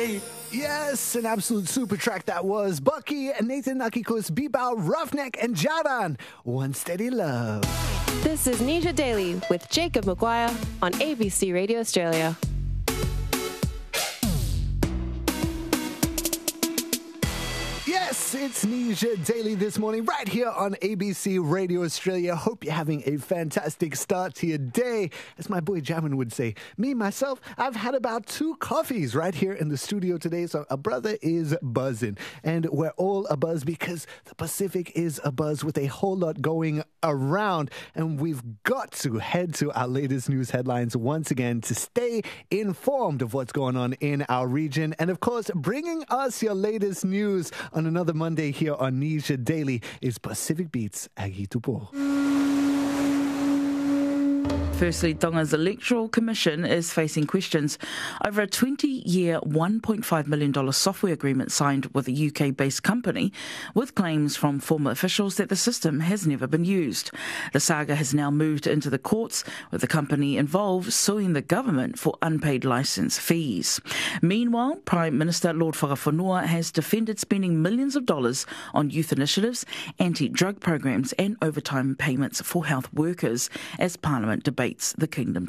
Yes, an absolute super track that was. Bucky, Nathan Nakikus, Bibao, Roughneck, and Jaran. One Steady Love. This is Nisha Daily with Jacob Maguire on ABC Radio Australia. Yes, it's Nisha Daily this morning right here on ABC Radio Australia. Hope you're having a fantastic start to your day. As my boy Jamin would say, me, myself, I've had about 2 coffees right here in the studio today. So a brother is buzzing. And we're all abuzz because the Pacific is abuzz with a whole lot going around. And we've got to head to our latest news headlines once again to stay informed of what's going on in our region. And of course, bringing us your latest news on another Monday here on Nisha Daily is Pacific Beats Aggie Tupo. Firstly, Tonga's Electoral Commission is facing questions over a 20-year $1.5 million software agreement signed with a UK-based company, with claims from former officials that the system has never been used. The saga has now moved into the courts, with the company involved suing the government for unpaid licence fees. Meanwhile, Prime Minister Lord Whakawhanua has defended spending millions of dollars on youth initiatives, anti-drug programs and overtime payments for health workers as Parliament debates the Kingdom's